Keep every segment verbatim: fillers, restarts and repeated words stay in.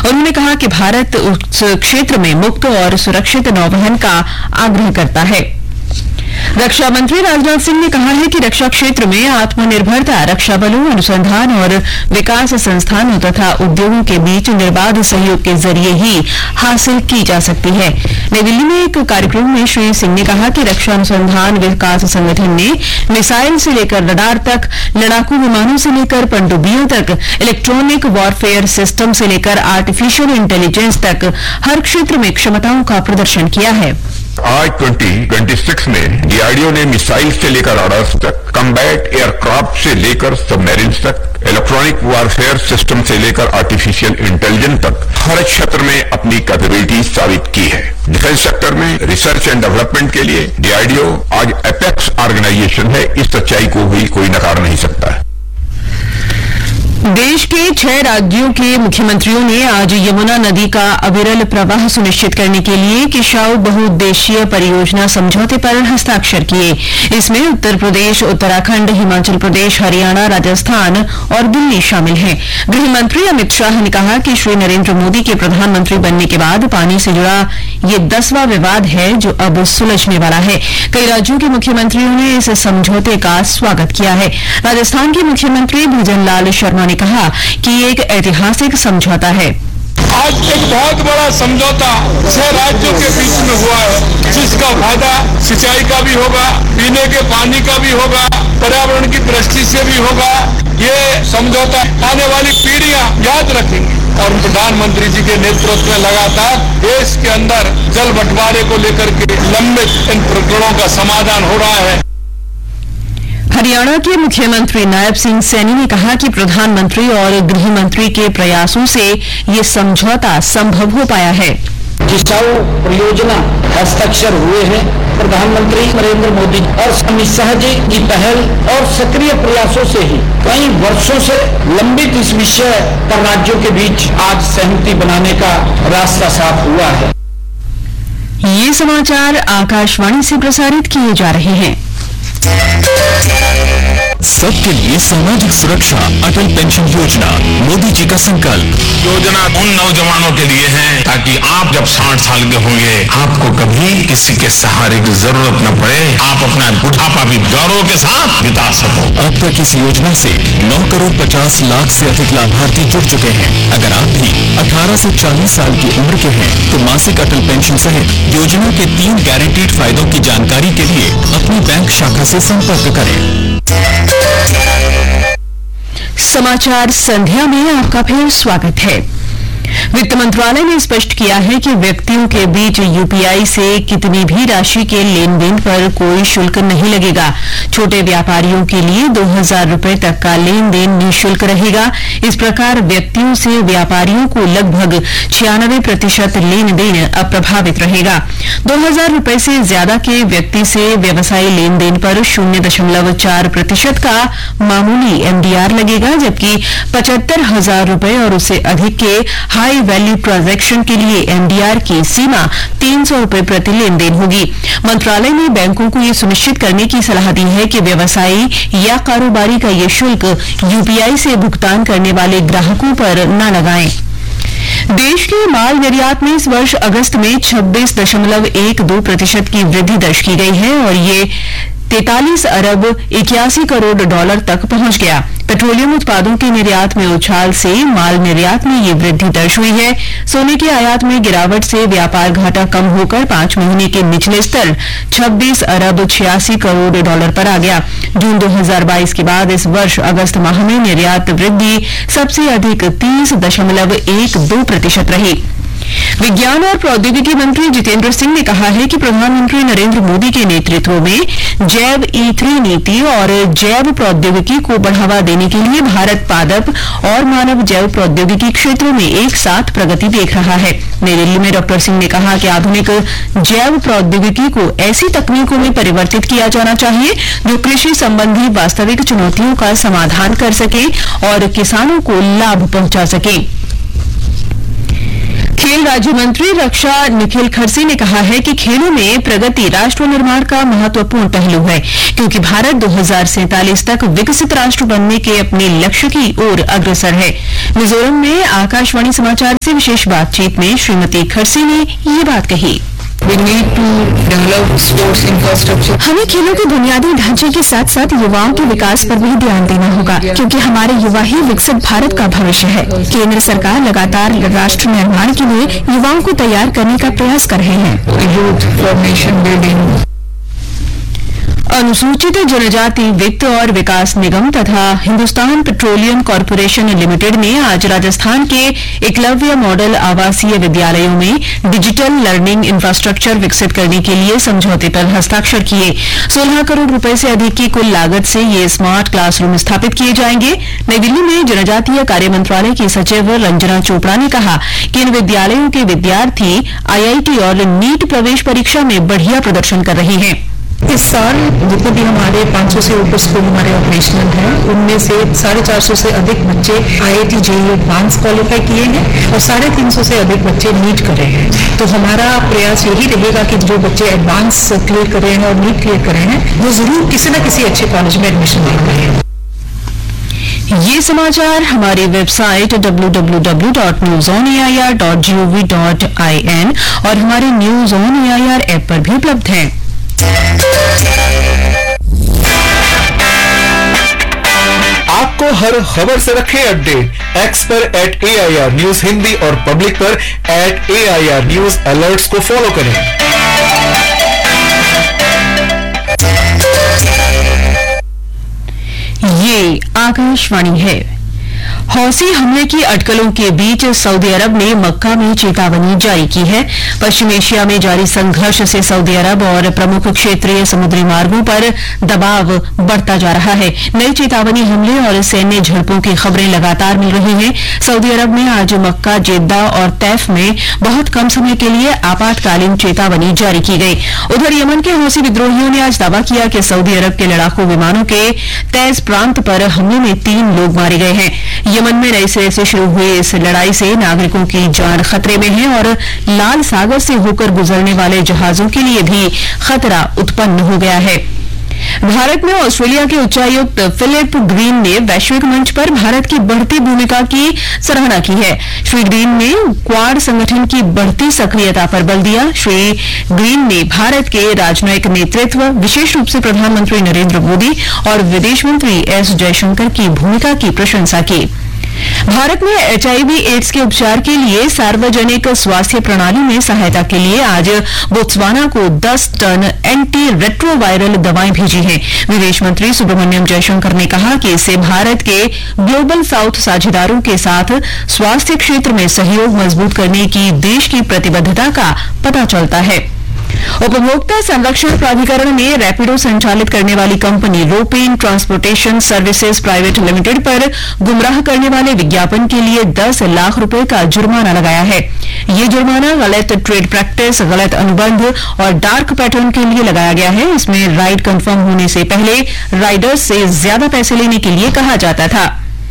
उन्होंने कहा कि भारत उस क्षेत्र में मुक्त और सुरक्षित नौवहन का आग्रह करता है। रक्षा मंत्री राजनाथ सिंह ने कहा है कि रक्षा क्षेत्र में आत्मनिर्भरता रक्षा बलों, अनुसंधान और विकास संस्थानों तथा उद्योगों के बीच निर्बाध सहयोग के जरिए ही हासिल की जा सकती है। नई दिल्ली में एक कार्यक्रम में श्री सिंह ने कहा कि रक्षा अनुसंधान विकास संगठन ने मिसाइल से लेकर रडार तक, लड़ाकू विमानों से लेकर पनडुब्बियों तक, इलेक्ट्रॉनिक वॉरफेयर सिस्टम से लेकर आर्टिफिशियल इंटेलिजेंस तक हर क्षेत्र में क्षमताओं का प्रदर्शन किया है। आज दो हज़ार छब्बीस में डीआरडीओ ने मिसाइल से लेकर राडार्स तक, कम्बैट एयरक्राफ्ट से लेकर सबमरीन्स तक, इलेक्ट्रॉनिक वॉरफेयर सिस्टम से लेकर आर्टिफिशियल इंटेलिजेंस तक हर क्षेत्र में अपनी कैपेबिलिटी साबित की है। डिफेंस सेक्टर में रिसर्च एंड डेवलपमेंट के लिए डीआरडीओ आज एपेक्स ऑर्गेनाइजेशन है। इस सच्चाई को भी कोई नकार नहीं सकता है। देश के छह राज्यों के मुख्यमंत्रियों ने आज यमुना नदी का अविरल प्रवाह सुनिश्चित करने के लिए किशाऊ बहुउद्देशीय परियोजना समझौते पर हस्ताक्षर किए। इसमें उत्तर प्रदेश, उत्तराखंड, हिमाचल प्रदेश, हरियाणा, राजस्थान और दिल्ली शामिल हैं। गृह मंत्री अमित शाह ने कहा कि श्री नरेंद्र मोदी के प्रधानमंत्री बनने के बाद पानी से जुड़ा ये दसवां विवाद है जो अब सुलझने वाला है। कई राज्यों के मुख्यमंत्रियों ने इस समझौते का स्वागत किया है। राजस्थान के मुख्यमंत्री भजन लाल शर्मा ने कहा कि ये एक ऐतिहासिक समझौता है। आज एक बहुत बड़ा समझौता छह राज्यों के बीच में हुआ है, जिसका फायदा सिंचाई का भी होगा, पीने के पानी का भी होगा, पर्यावरण की दृष्टि से भी होगा। ये समझौता आने वाली पीढ़ियां याद रखेंगी और प्रधानमंत्री जी के नेतृत्व में लगातार देश के अंदर जल बंटवारे को लेकर के लंबित इन प्रकरणों का समाधान हो रहा है। हरियाणा के मुख्यमंत्री नायब सिंह सैनी ने कहा कि प्रधानमंत्री और गृह मंत्री के प्रयासों से ये समझौता संभव हो पाया है। किशाऊ परियोजना हस्ताक्षर हुए हैं। प्रधानमंत्री नरेंद्र मोदी और अमित शाह जी की पहल और सक्रिय प्रयासों से ही कई वर्षों से लंबित इस विषय पर राज्यों के बीच आज सहमति बनाने का रास्ता साफ हुआ है। ये समाचार आकाशवाणी से प्रसारित किए जा रहे हैं। सबके लिए सामाजिक सुरक्षा अटल पेंशन योजना, मोदी जी का संकल्प। योजना उन नौजवानों के लिए है ताकि आप जब साठ साल के होंगे आपको कभी किसी के सहारे की जरूरत न पड़े, आप अपना बुढ़ापा भी गौरव के साथ बिता सको। अब तक इस योजना से नौ करोड़ पचास लाख से अधिक लाभार्थी जुड़ चुके हैं। अगर आप भी अठारह से चालीस साल की उम्र के हैं तो मासिक अटल पेंशन सहित योजना के तीन गारंटीड फायदों की जानकारी के लिए अपनी बैंक शाखा से संपर्क करें। समाचार संध्या में आपका फिर स्वागत है। वित्त मंत्रालय ने स्पष्ट किया है कि व्यक्तियों के बीच यूपीआई से कितनी भी राशि के लेन देन पर कोई शुल्क नहीं लगेगा। छोटे व्यापारियों के लिए दो हजार रुपए तक का लेन देन निःशुल्क रहेगा। इस प्रकार व्यक्तियों से व्यापारियों को लगभग छियानवे प्रतिशत लेन देन अप्रभावित रहेगा। दो हजार रुपए से ज्यादा के व्यक्ति से व्यवसायी लेन देन पर शून्य दशमलव चार प्रतिशत का मामूली एमडीआर लगेगा, जबकि पचहत्तर हजार रुपए और उससे अधिक के हाई वैल्यू ट्रांजैक्शन के लिए एमडीआर की सीमा तीन सौ रुपए प्रति लेन देन होगी। मंत्रालय ने बैंकों को यह सुनिश्चित करने की सलाह दी है कि व्यवसायी या कारोबारी का ये शुल्क यूपीआई से भुगतान करने वाले ग्राहकों पर न लगाएं। देश के माल निर्यात में इस वर्ष अगस्त में छब्बीस दशमलव एक दो प्रतिशत की वृद्धि दर्ज की गई है और ये तैंतालीस अरब इक्यासी करोड़ डॉलर तक पहुंच गया। पेट्रोलियम उत्पादों के निर्यात में उछाल से माल निर्यात में ये वृद्धि दर्ज हुई है। सोने के आयात में गिरावट से व्यापार घाटा कम होकर पांच महीने के निचले स्तर छब्बीस अरब छियासी करोड़ डॉलर पर आ गया। जून दो हजार बाईस के बाद इस वर्ष अगस्त माह में निर्यात वृद्धि सबसे अधिक तीस दशमलव एक दो प्रतिशत रही। विज्ञान और प्रौद्योगिकी मंत्री जितेंद्र सिंह ने कहा है कि प्रधानमंत्री नरेंद्र मोदी के नेतृत्व में जैव ईंधन नीति और जैव प्रौद्योगिकी को बढ़ावा देने के लिए भारत पादप और मानव जैव प्रौद्योगिकी क्षेत्रों में एक साथ प्रगति देख रहा है। नई दिल्ली में डॉक्टर सिंह ने कहा कि आधुनिक जैव प्रौद्योगिकी को ऐसी तकनीकों में परिवर्तित किया जाना चाहिए जो कृषि संबंधी वास्तविक चुनौतियों का समाधान कर सके और किसानों को लाभ पहुंचा सके। खेल राज्य मंत्री रक्षा निखिल खड़से ने कहा है कि खेलों में प्रगति राष्ट्र निर्माण का महत्वपूर्ण पहलू है, क्योंकि भारत दो हज़ार सैंतालीस तक विकसित राष्ट्र बनने के अपने लक्ष्य की ओर अग्रसर है। मिजोरम में आकाशवाणी समाचार से विशेष बातचीत में श्रीमती खड़से ने ये बात कही। We need to develop sports infrastructure. हमें खेलों के बुनियादी ढांचे के साथ साथ युवाओं के विकास पर भी ध्यान देना होगा, क्योंकि हमारे युवा ही विकसित भारत का भविष्य है। केंद्र सरकार लगातार राष्ट्र निर्माण के लिए युवाओं को तैयार करने का प्रयास कर रहे हैं। Youth formation building. अनुसूचित जनजाति वित्त और विकास निगम तथा हिंदुस्तान पेट्रोलियम कॉरपोरेशन लिमिटेड ने आज राजस्थान के एकलव्य मॉडल आवासीय विद्यालयों में डिजिटल लर्निंग इंफ्रास्ट्रक्चर विकसित करने के लिए समझौते पर हस्ताक्षर किए। सोलह करोड़ रुपए से अधिक की कुल लागत से ये स्मार्ट क्लासरूम स्थापित किए जाएंगे। नई दिल्ली में जनजातीय कार्य मंत्रालय की सचिव रंजना चोपड़ा ने कहा कि इन विद्यालयों के विद्यार्थी आईआईटी और नीट प्रवेश परीक्षा में बढ़िया प्रदर्शन कर रहे हैं। इस साल जितने भी हमारे पाँच सौ से ऊपर स्कूल हमारे ऑपरेशनल हैं, उनमें से साढ़े चार सौ से अधिक बच्चे आईआईटी जेईई एडवांस क्वालिफाई किए हैं और साढ़े तीन सौ से अधिक बच्चे नीट कर रहे हैं। तो हमारा प्रयास यही रहेगा कि जो बच्चे एडवांस क्लियर कर रहे हैं और नीट क्लियर कर रहे हैं, वो जरूर किसी न किसी अच्छे कॉलेज में एडमिशन ले रहे हैं। ये समाचार हमारी website W W W dot news on A I R dot G O V dot I N और हमारे news on A I R app पर भी उपलब्ध है। आपको हर खबर से रखें अपडेट। एक्स पर eight A I R news Hindi और पब्लिक पर eight A I R news alerts को फॉलो करें। ये आकाशवाणी है। हौसी हमले की अटकलों के बीच सऊदी अरब ने मक्का में चेतावनी जारी की है। पश्चिम एशिया में जारी संघर्ष से सऊदी अरब और प्रमुख क्षेत्रीय समुद्री मार्गों पर दबाव बढ़ता जा रहा है। नई चेतावनी हमले और सैन्य झड़पों की खबरें लगातार मिल रही हैं। सऊदी अरब ने आज मक्का, जेद्दा और तैफ में बहुत कम समय के लिए आपातकालीन चेतावनी जारी की गई। उधर यमन के हौसी विद्रोहियों ने आज दावा किया कि सऊदी अरब के लड़ाकू विमानों के तैज प्रांत पर हमले में तीन लोग मारे गए हैं। यमन में नए सिरे से शुरू हुई इस लड़ाई से नागरिकों की जान खतरे में है और लाल सागर से होकर गुजरने वाले जहाजों के लिए भी खतरा उत्पन्न हो गया है। भारत में ऑस्ट्रेलिया के उच्चायुक्त फिलिप ग्रीन ने वैश्विक मंच पर भारत की बढ़ती भूमिका की सराहना की है। श्री ग्रीन ने क्वाड संगठन की बढ़ती सक्रियता पर बल दिया। श्री ग्रीन ने भारत के राजनयिक नेतृत्व, विशेष रूप से प्रधानमंत्री नरेंद्र मोदी और विदेश मंत्री एस जयशंकर की भूमिका की प्रशंसा की। भारत में एचआईवी एड्स के उपचार के लिए सार्वजनिक स्वास्थ्य प्रणाली में सहायता के लिए आज बोत्सवाना को दस टन एंटी रेट्रोवायरल दवाएं भेजी हैं। विदेश मंत्री सुब्रमण्यम जयशंकर ने कहा कि इससे भारत के ग्लोबल साउथ साझेदारों के साथ स्वास्थ्य क्षेत्र में सहयोग मजबूत करने की देश की प्रतिबद्धता का पता चलता है। उपभोक्ता संरक्षण प्राधिकरण ने रैपिडो संचालित करने वाली company रोपेन transportation services private limited पर गुमराह करने वाले विज्ञापन के लिए दस लाख रुपए का जुर्माना लगाया है। ये जुर्माना गलत ट्रेड प्रैक्टिस, गलत अनुबंध और डार्क पैटर्न के लिए लगाया गया है। इसमें राइड कंफर्म होने से पहले राइडर्स से ज्यादा पैसे लेने के लिए कहा जाता था।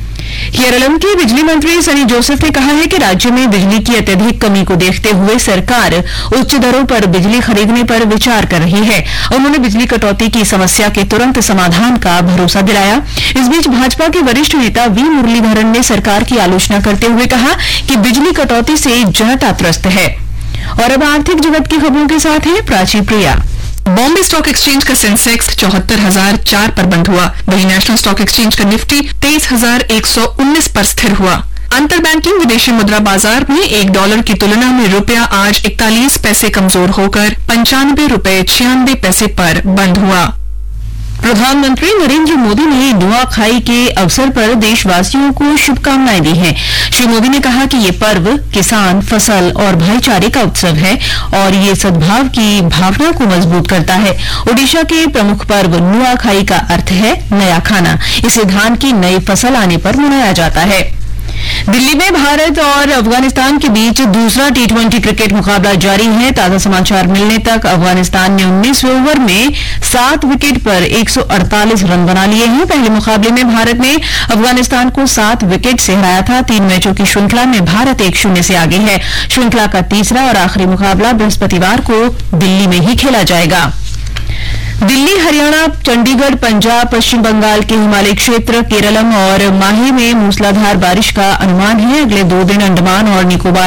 केरलम के बिजली मंत्री सनी जोसेफ ने कहा है कि राज्य में बिजली की अत्यधिक कमी को देखते हुए सरकार उच्च दरों पर बिजली खरीदने पर विचार कर रही है। उन्होंने बिजली कटौती की समस्या के तुरंत समाधान का भरोसा दिलाया। इस बीच भाजपा के वरिष्ठ नेता वी मुरलीधरन ने सरकार की आलोचना करते हुए कहा कि बिजली कटौती से जनता त्रस्त है। और अब आर्थिक जगत की खबरों के साथ है प्राची प्रिया। बॉम्बे स्टॉक एक्सचेंज का सेंसेक्स चौहत्तर हजार चार पर बंद हुआ। वहीं नेशनल स्टॉक एक्सचेंज का निफ्टी तेईस हजार एक सौ उन्नीस पर स्थिर हुआ। अंतर बैंकिंग विदेशी मुद्रा बाजार में एक डॉलर की तुलना में रुपया आज इकतालीस पैसे कमजोर होकर पंचानवे रुपए छियानवे पैसे पर बंद हुआ। प्रधानमंत्री नरेंद्र मोदी ने नुआखाई के अवसर पर देशवासियों को शुभकामनाएं दी हैं। श्री मोदी ने कहा कि ये पर्व किसान, फसल और भाईचारे का उत्सव है और ये सद्भाव की भावना को मजबूत करता है। ओडिशा के प्रमुख पर्व नुआखाई का अर्थ है नया खाना। इसे धान की नई फसल आने पर मनाया जाता है। दिल्ली में भारत और अफगानिस्तान के बीच दूसरा टी ट्वेंटी क्रिकेट मुकाबला जारी है। ताजा समाचार मिलने तक अफगानिस्तान ने उन्नीसवें ओवर में सात विकेट पर एक सौ अड़तालीस रन बना लिए हैं। पहले मुकाबले में भारत ने अफगानिस्तान को सात विकेट से हराया था। तीन मैचों की श्रृंखला में भारत एक शून्य से आगे है। श्रृंखला का तीसरा और आखिरी मुकाबला बृहस्पतिवार को दिल्ली में ही खेला जाएगा। दिल्ली, हरियाणा, चंडीगढ़, पंजाब, पश्चिम बंगाल के हिमालयी क्षेत्र, केरलम और माहे में मूसलाधार बारिश का अनुमान है। अगले दो दिन अंडमान और निकोबार